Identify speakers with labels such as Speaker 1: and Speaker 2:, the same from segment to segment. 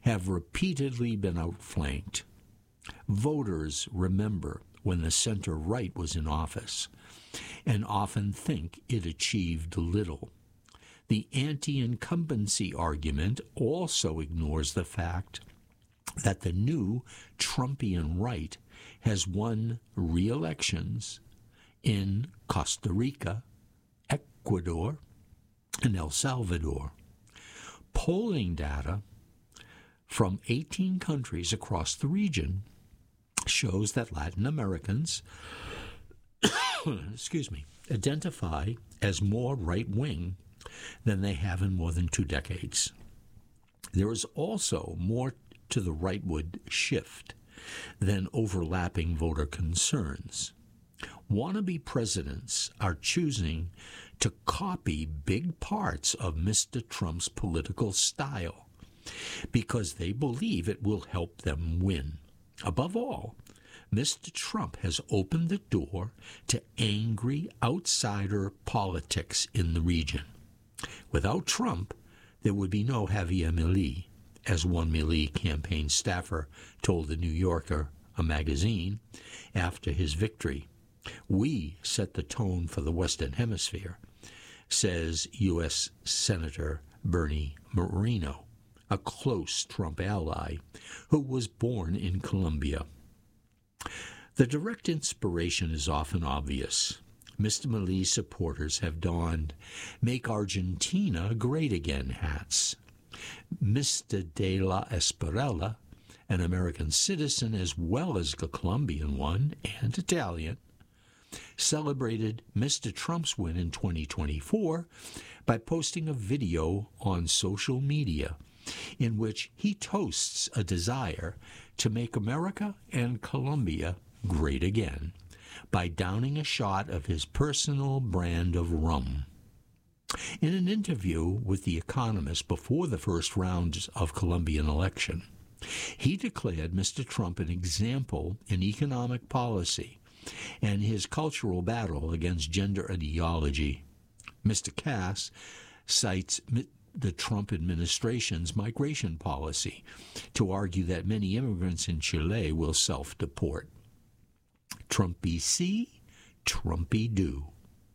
Speaker 1: have repeatedly been outflanked. Voters remember when the center-right was in office and often think it achieved little. The anti-incumbency argument also ignores the fact that the new Trumpian right has won re-elections in Costa Rica, Ecuador, and El Salvador. Polling data from 18 countries across the region shows that Latin Americans identify as more right-wing than they have in more than 2 decades. There is also more to the rightward shift than overlapping voter concerns. Wannabe presidents are choosing to copy big parts of Mr. Trump's political style because they believe it will help them win. Above all, Mr. Trump has opened the door to angry outsider politics in the region. Without Trump, there would be no Javier Milei, as one Milei campaign staffer told the New Yorker, a magazine, after his victory. "We set the tone for the Western Hemisphere," says U.S. Senator Bernie Moreno, a close Trump ally who was born in Colombia. The direct inspiration is often obvious. Mr. Milei's supporters have donned "Make Argentina Great Again" hats. Mr. de la Espriella, an American citizen as well as a Colombian one and Italian, celebrated Mr. Trump's win in 2024 by posting a video on social media in which he toasts a desire to make America and Colombia great again by downing a shot of his personal brand of rum. In an interview with The Economist before the first round of Colombian election, he declared Mr. Trump an example in economic policy and his cultural battle against gender ideology. Mr. Cass cites the Trump administration's migration policy to argue that many immigrants in Chile will self-deport. Trumpy see, Trumpy do.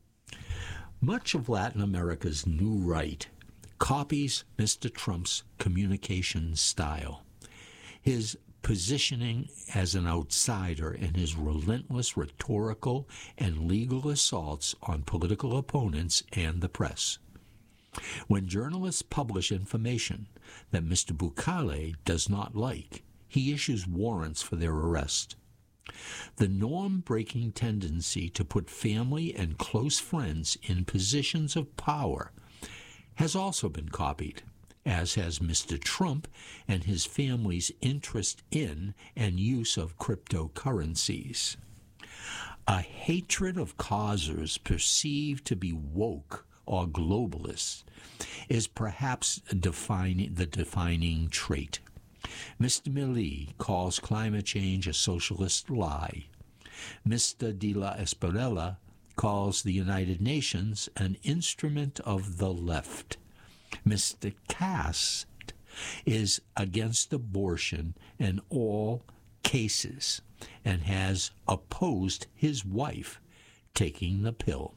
Speaker 1: Much of Latin America's new right copies Mr. Trump's communication style, his positioning as an outsider, and his relentless rhetorical and legal assaults on political opponents and the press. When journalists publish information that Mr. Bukele does not like, he issues warrants for their arrest. The norm-breaking tendency to put family and close friends in positions of power has also been copied, as has Mr. Trump and his family's interest in and use of cryptocurrencies. A hatred of causers perceived to be woke or globalists is perhaps the defining trait. Mr. Milei calls climate change a socialist lie. Mr. de la Espriella calls the United Nations an instrument of the left. Mr. Cass is against abortion in all cases and has opposed his wife taking the pill.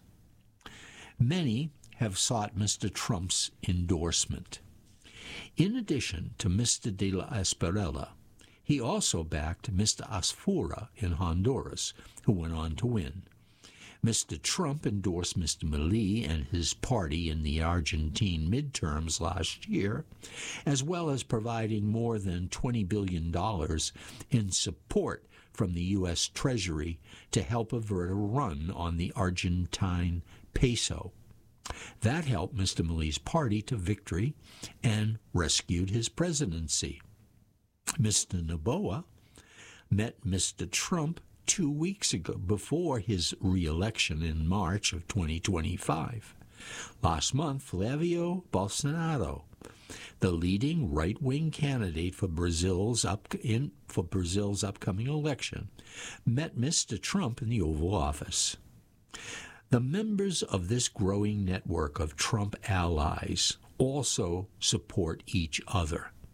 Speaker 1: Many have sought Mr. Trump's endorsement. In addition to Mr. de la Espriella, he also backed Mr. Asfura in Honduras, who went on to win. Mr. Trump endorsed Mr. Milei and his party in the Argentine midterms last year, as well as providing more than $20 billion in support from the U.S. Treasury to help avert a run on the Argentine peso. That helped Mr. Milei's party to victory and rescued his presidency. Mr. Noboa met Mr. Trump 2 weeks ago before his re-election in March of 2025. Last month, Flavio Bolsonaro, the leading right-wing candidate for Brazil's upcoming election, met Mr. Trump in the Oval Office. The members of this growing network of Trump allies also support each other.